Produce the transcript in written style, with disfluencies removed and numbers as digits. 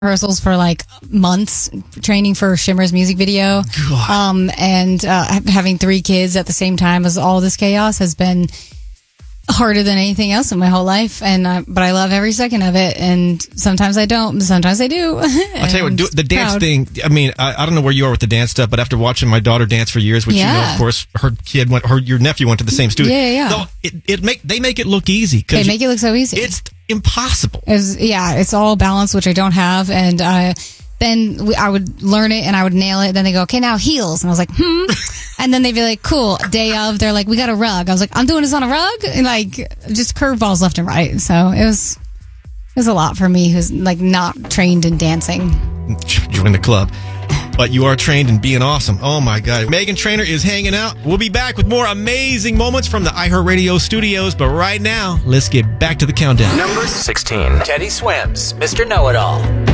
rehearsals for like months, training for Shimmer's music video. And having 3 kids at the same time as all this chaos has been harder than anything else in my whole life. And but I love every second of it. And sometimes I don't, sometimes I do. I'll tell you what, the dance thing, I mean, I don't know where you are with the dance stuff, but after watching my daughter dance for years, which you know, of course, your nephew went to the same studio. Yeah. So they make it look easy. They make it look so easy. It's impossible. It's all balance, which I don't have. And then I would learn it and I would nail it. Then they go, okay, now heels. And I was like, And then they'd be like, cool. Day of, they're like, we got a rug. I was like, I'm doing this on a rug? And like, just curveballs left and right. So it was a lot for me who's like not trained in dancing. Join the club. But you are trained in being awesome. Oh my God. Meghan Trainor is hanging out. We'll be back with more amazing moments from the iHeartRadio studios. But right now, let's get back to the countdown. Number 16. Teddy Swims, Mr. Know-It-All.